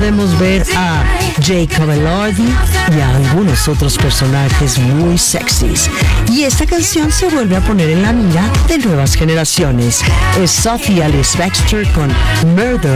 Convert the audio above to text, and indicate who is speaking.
Speaker 1: podemos ver a Jacob Elordi y a algunos otros personajes muy sexys. Y esta canción se vuelve a poner en la mira de nuevas generaciones. Es Sophie Alice Baxter con Murder